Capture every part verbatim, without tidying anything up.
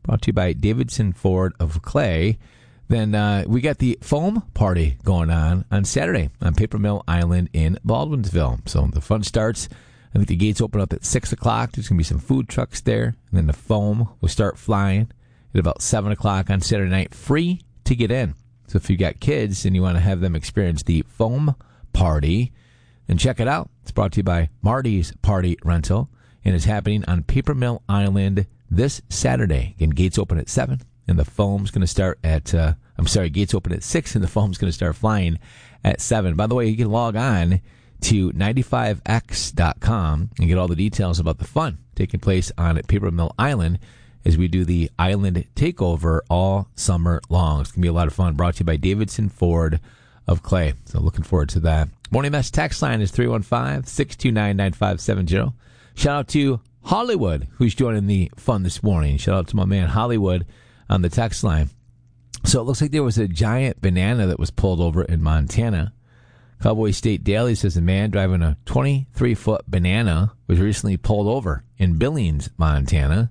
brought to you by Davidson Ford of Clay. Then uh, we got the foam party going on on Saturday on Paper Mill Island in Baldwinsville. So the fun starts. I think the gates open up at six o'clock. There's going to be some food trucks there. And then the foam will start flying at about seven o'clock on Saturday night. Free to get in. So if you got kids and you want to have them experience the foam party, then check it out. It's brought to you by Marty's Party Rental and is happening on Paper Mill Island this Saturday. Again, gates open at seven and the foam's going to start at, uh, I'm sorry, gates open at six and the foam's going to start flying at seven. By the way, you can log on to ninety-five x dot com and get all the details about the fun taking place on Paper Mill Island as we do the Island Takeover all summer long. It's going to be a lot of fun. Brought to you by Davidson Ford of Clay. So looking forward to that. Morning Mess text line is three one five, six two nine, nine five seven zero. Shout out to Hollywood, who's joining the fun this morning. Shout out to my man Hollywood on the text line. So it looks like there was a giant banana that was pulled over in Montana. Cowboy State Daily says a man driving a twenty-three foot banana was recently pulled over in Billings, Montana.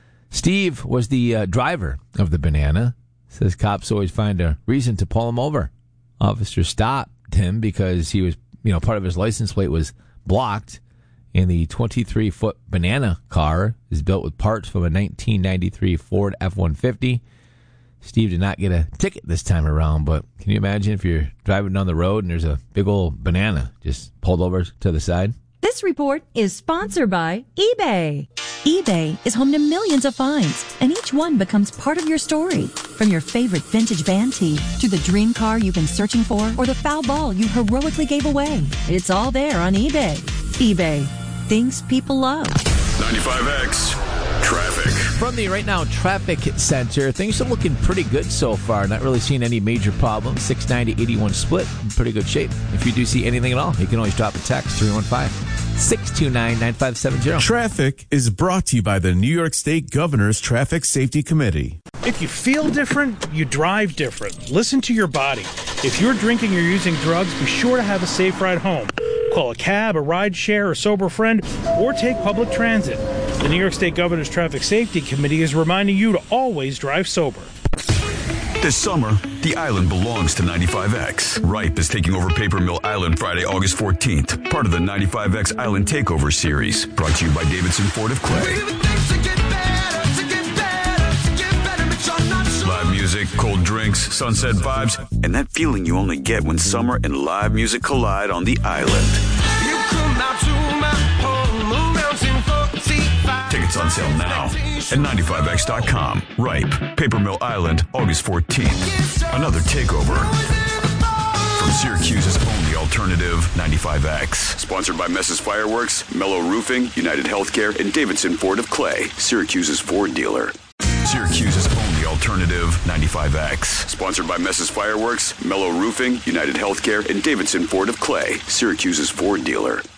Steve was the uh, driver of the banana. Says cops always find a reason to pull him over. Officer stopped him because he was, you know, part of his license plate was blocked. And the twenty-three foot banana car is built with parts from a nineteen ninety-three Ford F one fifty. Steve did not get a ticket this time around, but can you imagine if you're driving down the road and there's a big old banana just pulled over to the side? This report is sponsored by eBay. eBay is home to millions of finds, and each one becomes part of your story. From your favorite vintage band tee to the dream car you've been searching for or the foul ball you heroically gave away. It's all there on eBay. eBay. Things people love. ninety-five X Traffic. From the Right Now Traffic Center, things are looking pretty good so far. Not really seeing any major problems. six ninety, eighty-one split in pretty good shape. If you do see anything at all, you can always drop a text, three one five, six two nine, nine five seven zero. Traffic is brought to you by the New York State Governor's Traffic Safety Committee. If you feel different, you drive different. Listen to your body. If you're drinking or using drugs, be sure to have a safe ride home. Call a cab, a ride share, a sober friend, or take public transit. The New York State Governor's Traffic Safety Committee is reminding you to always drive sober. This summer, the island belongs to ninety-five X. Ripe is taking over Paper Mill Island Friday, August fourteenth, part of the ninety-five X Island Takeover series, brought to you by Davidson Ford of Clay. Live music, cold drinks, sunset vibes, and that feeling you only get when summer and live music collide on the island. You come out to my home, mountain forty-five. Tickets on sale now at ninety-five x dot com. Ripe, Paper Mill Island, August fourteenth. Another takeover. From Syracuse's only alternative, ninety-five X. Sponsored by Messes Fireworks, Mellow Roofing, United Healthcare, and Davidson Ford of Clay, Syracuse's Ford dealer. Syracuse's only alternative, ninety-five X. Sponsored by Messes Fireworks, Mellow Roofing, United Healthcare, and Davidson Ford of Clay, Syracuse's Ford dealer.